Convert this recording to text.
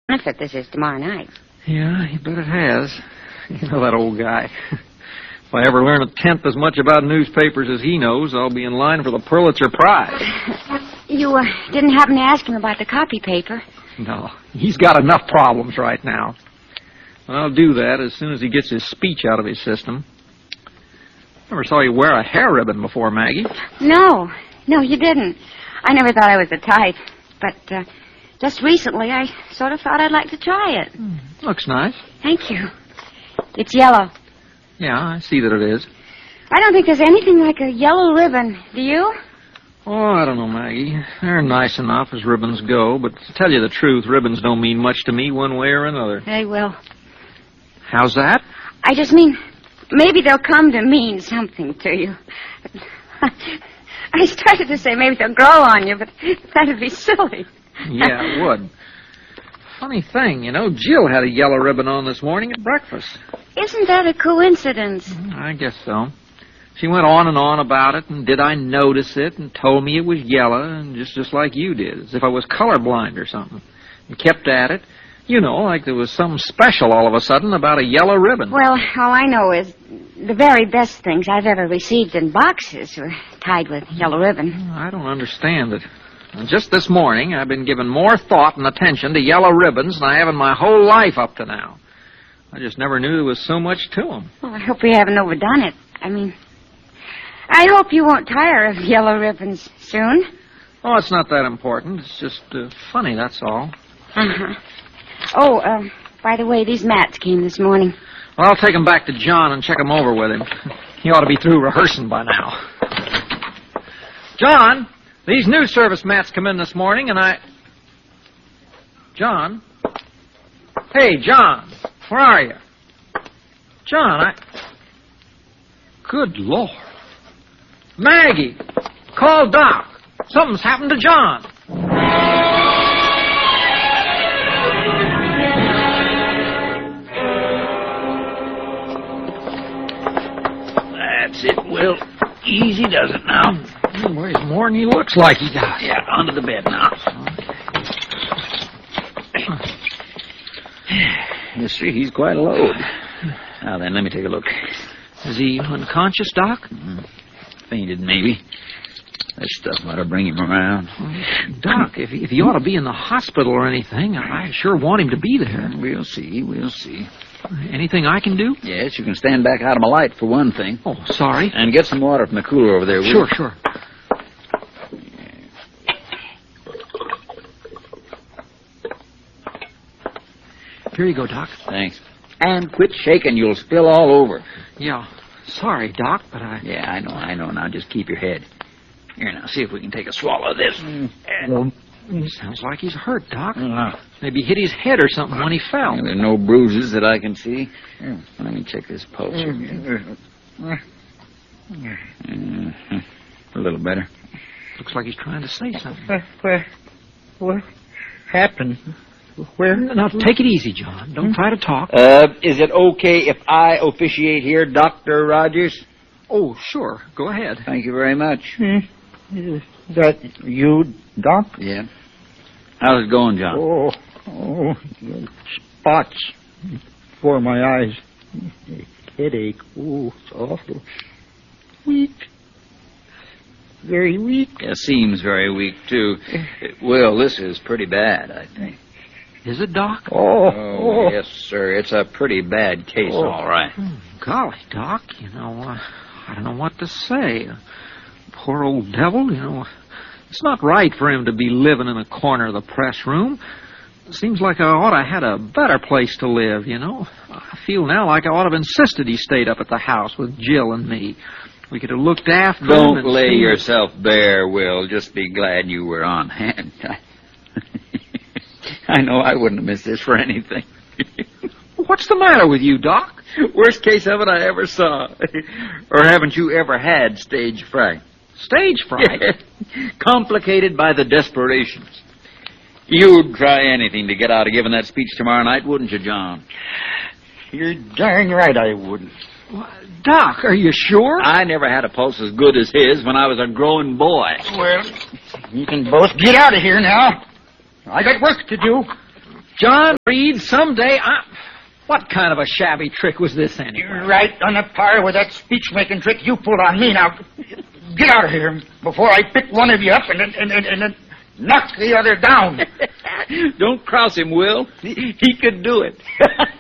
benefit this is tomorrow night. Yeah, you bet it has. You know that old guy. If I ever learn a tenth as much about newspapers as he knows, I'll be in line for the Pulitzer Prize. You didn't happen to ask him about the copy paper? No, he's got enough problems right now. And I'll do that as soon as he gets his speech out of his system. Never saw you wear a hair ribbon before, Maggie. No, you didn't. I never thought I was the type. But just recently, I sort of thought I'd like to try it. Looks nice. Thank you. It's yellow. Yeah, I see that it is. I don't think there's anything like a yellow ribbon. Do you? Oh, I don't know, Maggie. They're nice enough as ribbons go, but to tell you the truth, ribbons don't mean much to me one way or another. They will. How's that? I just mean, maybe they'll come to mean something to you. I started to say maybe they'll grow on you, but that'd be silly. Yeah, it would. Funny thing, you know, Jill had a yellow ribbon on this morning at breakfast. Isn't that a coincidence? I guess so. She went on and on about it, and did I notice it, and told me it was yellow, and just like you did, as if I was colorblind or something. And kept at it. You know, like there was something special all of a sudden about a yellow ribbon. Well, all I know is the very best things I've ever received in boxes were tied with yellow ribbon. I don't understand it. And just this morning, I've been giving more thought and attention to yellow ribbons than I have in my whole life up to now. I just never knew there was so much to them. Well, I hope we haven't overdone it. I hope you won't tire of yellow ribbons soon. Oh, it's not that important. It's just funny, that's all. Uh-huh. Oh, by the way, these mats came this morning. Well, I'll take them back to John and check them over with him. He ought to be through rehearsing by now. John, these news service mats come in this morning, and John? Hey, John, where are you? John, Good Lord. Maggie, call Doc. Something's happened to John. That's it, Will. Easy does it now. He weighs more than he looks like he does. Yeah, onto the bed now. You see, he's quite a load. Now then, let me take a look. Is he unconscious, Doc? Fainted, maybe. That stuff ought to bring him around. Doc, if he ought to be in the hospital or anything, I sure want him to be there. We'll see. Anything I can do? Yes, you can stand back out of my light, for one thing. Oh, sorry. And get some water from the cooler over there, will you? Sure. Here you go, Doc. Thanks. And quit shaking. You'll spill all over. Yeah. Sorry, Doc, but Yeah, I know. Now just keep your head. Here, now, see if we can take a swallow of this. Sounds like he's hurt, Doc. Maybe hit his head or something when he fell. There are no bruises that I can see. Let me check this pulse. A little better. Looks like he's trying to say something. What happened? Where? Now, take it easy, John. Don't try to talk. Is it okay if I officiate here, Dr. Rogers? Oh, sure. Go ahead. Thank you very much. Is that you, Doc? Yeah. How's it going, John? Oh, spots before my eyes. Headache. Oh, it's awful. Weak. Very weak. Yeah, seems very weak, too. Well, this is pretty bad, I think. Is it, Doc? Oh, yes, sir. It's a pretty bad case, all right. Golly, Doc, I don't know what to say. Poor old devil, It's not right for him to be living in a corner of the press room. It seems like I ought to have had a better place to live, I feel now like I ought to have insisted he stayed up at the house with Jill and me. We could have looked after him. Don't lay yourself bare, Will. Just be glad you were on hand. I know I wouldn't have missed this for anything. What's the matter with you, Doc? Worst case of it I ever saw. Or haven't you ever had stage fright? Stage fright? Complicated by the desperations. You'd try anything to get out of giving that speech tomorrow night, wouldn't you, John? You're darn right I wouldn't. Doc, are you sure? I never had a pulse as good as his when I was a growing boy. Well, you can both get out of here now. I got work to do. John Reed, someday What kind of a shabby trick was this anyway? You're right on the par with that speech-making trick you pulled on me. Now, get out of here before I pick one of you up and then knock the other down. Don't cross him, Will. He could do it.